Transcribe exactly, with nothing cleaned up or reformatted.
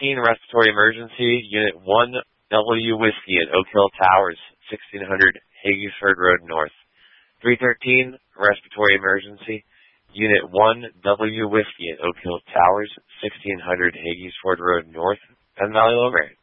thirteen, respiratory emergency, Unit one W Whiskey at Oak Hill Towers, sixteen hundred Haggisford Road North. three thirteen, respiratory emergency, Unit one W Whiskey at Oak Hill Towers, sixteen hundred Haggisford Road North, Penn Valley Low Grade.